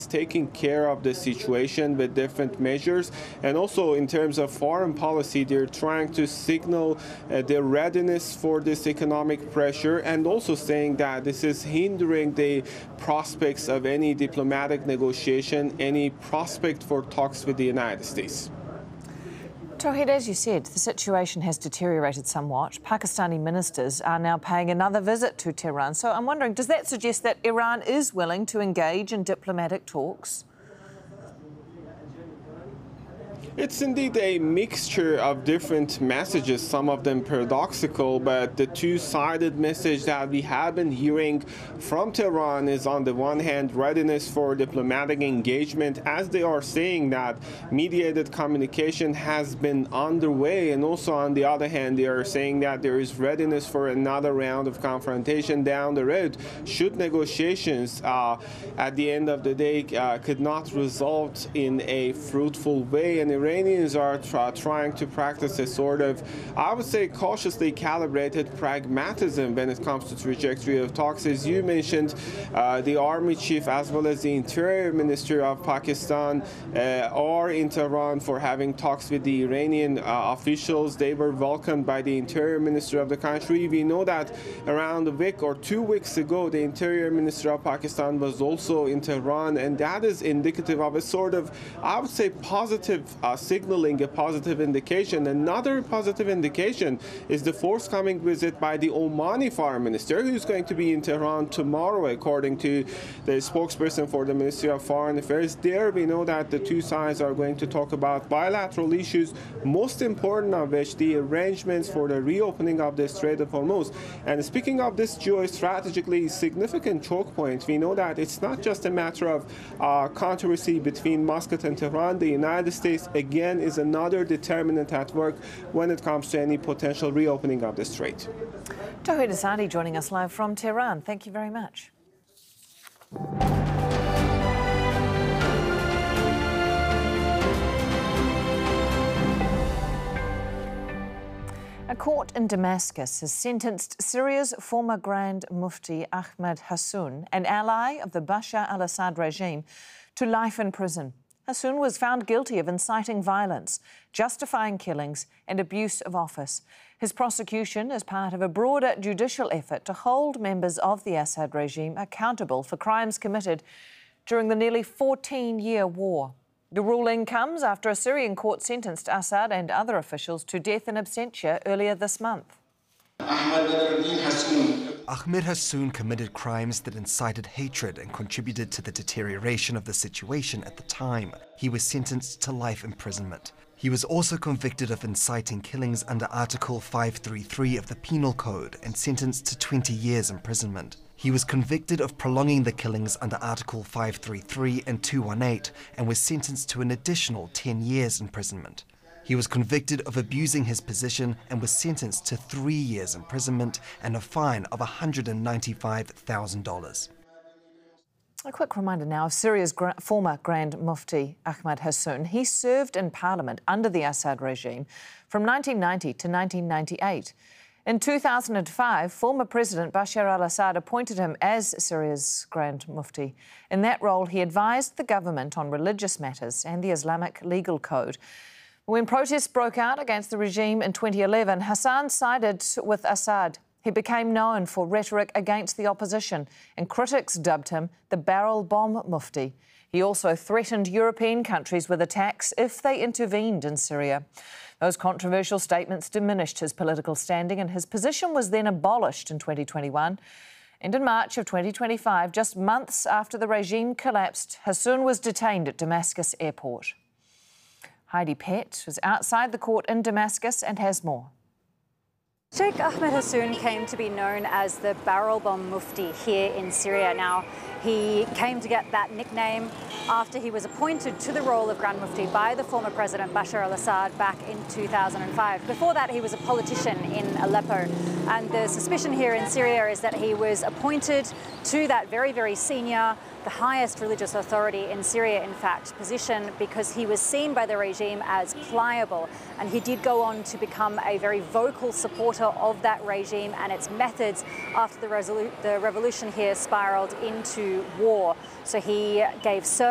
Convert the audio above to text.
taking care of the situation with different measures, and also in terms of foreign policy, they're trying to signal their readiness for this economic pressure, and also saying that this is hindering the prospects of any diplomatic negotiation, any prospect for talks with the United States. Tauhid, as you said, the situation has deteriorated somewhat. Pakistani ministers are now paying another visit to Tehran. So I'm wondering, does that suggest that Iran is willing to engage in diplomatic talks? It's indeed a mixture of different messages, some of them paradoxical, but the two-sided message that we have been hearing from Tehran is, on the one hand, readiness for diplomatic engagement, as they are saying that mediated communication has been underway, and also on the other hand, they are saying that there is readiness for another round of confrontation down the road should negotiations at the end of the day could not result in a fruitful way. And Iranians are trying to practice a sort of, I would say, cautiously calibrated pragmatism when it comes to the trajectory of talks. As you mentioned, the army chief as well as the interior minister of Pakistan are in Tehran for having talks with the Iranian officials. They were welcomed by the interior minister of the country. We know that around a week or 2 weeks ago, the interior minister of Pakistan was also in Tehran, and that is indicative of a sort of, I would say, positive signaling, a positive indication. Another positive indication is the forthcoming visit by the Omani foreign minister, who's going to be in Tehran tomorrow, according to the spokesperson for the Ministry of Foreign Affairs. There we know that the two sides are going to talk about bilateral issues, most important of which the arrangements for the reopening of the Strait of Hormuz. And speaking of this geostrategically significant choke point, we know that it's not just a matter of controversy between Muscat and Tehran. The United States again is another determinant at work when it comes to any potential reopening of the strait. Tauhid Asadi joining us live from Tehran. Thank you very much. A court in Damascus has sentenced Syria's former Grand Mufti Ahmed Hassoun, an ally of the Bashar al-Assad regime, to life in prison. Hassoun was found guilty of inciting violence, justifying killings and abuse of office. His prosecution is part of a broader judicial effort to hold members of the Assad regime accountable for crimes committed during the nearly 14-year war. The ruling comes after a Syrian court sentenced Assad and other officials to death in absentia earlier this month. Ahmed Hassoun committed crimes that incited hatred and contributed to the deterioration of the situation at the time. He was sentenced to life imprisonment. He was also convicted of inciting killings under Article 533 of the Penal Code and sentenced to 20 years imprisonment. He was convicted of prolonging the killings under Article 533 and 218 and was sentenced to an additional 10 years imprisonment. He was convicted of abusing his position and was sentenced to 3 years imprisonment and a fine of $195,000. A quick reminder now of Syria's former Grand Mufti Ahmed Hassoun. He served in parliament under the Assad regime from 1990 to 1998. In 2005, former President Bashar al-Assad appointed him as Syria's Grand Mufti. In that role, he advised the government on religious matters and the Islamic legal code. When protests broke out against the regime in 2011, Hassan sided with Assad. He became known for rhetoric against the opposition, and critics dubbed him the barrel bomb mufti. He also threatened European countries with attacks if they intervened in Syria. Those controversial statements diminished his political standing, and his position was then abolished in 2021. And in March of 2025, just months after the regime collapsed, Hassoun was detained at Damascus airport. Heidi Pett was outside the court in Damascus and has more. Sheikh Ahmed Hassoun came to be known as the barrel bomb mufti here in Syria. Now, he came to get that nickname after he was appointed to the role of Grand Mufti by the former President Bashar al-Assad back in 2005. Before that, he was a politician in Aleppo. And the suspicion here in Syria is that he was appointed to that very, very senior, the highest religious authority in Syria, in fact, position because he was seen by the regime as pliable. And he did go on to become a very vocal supporter of that regime and its methods after the revolution here spiraled into war. So he gave sermons